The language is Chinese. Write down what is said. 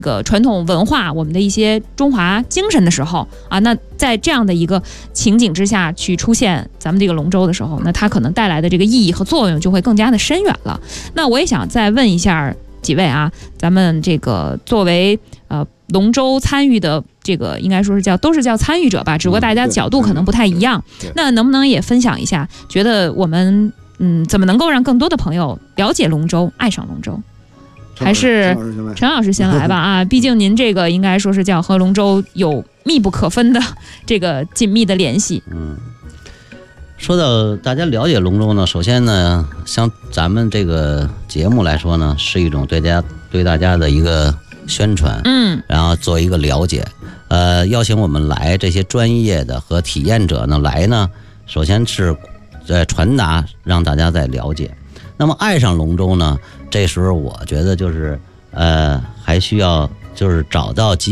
个传统文化，我们的一些中华精神的时候啊，那在这样的一个情景之下去出现咱们这个龙舟的时候，那它可能带来的这个意义和作用就会更加的深远了。那我也想再问一下几位啊，咱们这个作为龙舟参与的这个应该说是都是叫参与者吧，只不过大家角度可能不太一样。那能不能也分享一下，觉得我们怎么能够让更多的朋友了解龙舟，爱上龙舟？还是陈老师先来吧啊，毕竟您这个应该说是叫和龙舟有密不可分的这个紧密的联系。 说到大家了解龙舟呢，首先呢，像咱们这个节目来说呢，是一种对大家的一个宣传，然后做一个了解。邀请我们来这些专业的和体验者呢来呢，首先是传达让大家在了解。那么爱上龙舟呢，这时候我觉得就是还需要就是找到